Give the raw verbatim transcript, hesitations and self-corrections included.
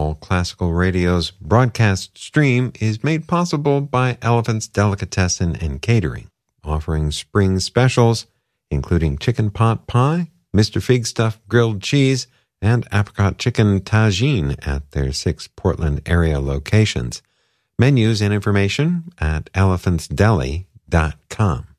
All Classical Radio's broadcast stream is made possible by Elephant's Delicatessen and Catering, offering spring specials, including chicken pot pie, Mister Fig Stuff grilled cheese, and apricot chicken tagine at their six Portland area locations. Menus and information at elephants deli dot com.